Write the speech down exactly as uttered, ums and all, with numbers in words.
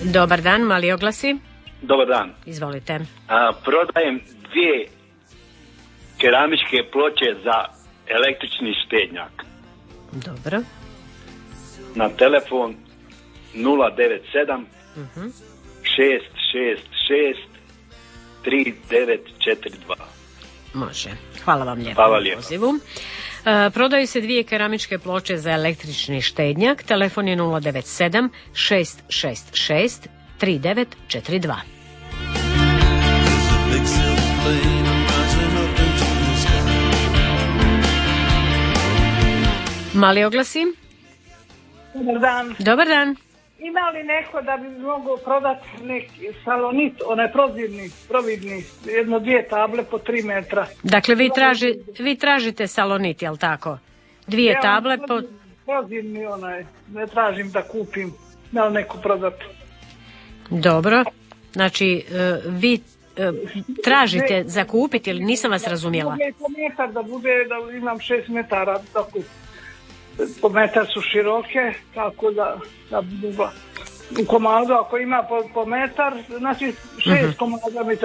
Dobar dan, mali oglasi. Dobar dan. Izvolite. A, prodajem dvije keramičke ploče za električni štednjak. Dobro. Na telefon nula devet sedam Uh-huh. šest šest šest tri devet četiri dva. Može. Hvala vam lijepo Hvala na lijepo. pozivu. E, prodaju se dvije keramičke ploče za električni štednjak. Telefon je nula devet sedam šest šest šest tri devet četiri dva. Mali oglasi. Dobar dan. Dobar dan. Ima li neko da bi mogao prodati neki salonit, onaj prozirni, providni, jedno dvije table po tri metra? Dakle, vi, traži, vi tražite salonit, jel tako? Dvije Ja, table po... Prozirni onaj, ne tražim da kupim, da li neko prodati. Dobro. Znači, e, vi e, tražite za kupiti ili nisam vas razumjela? Da bude po metar, da bude, da imam šest metara, tako. Po metar su široke, tako da, da budu u komadu, ako ima po, po metar, znači šest uh-huh. komada mi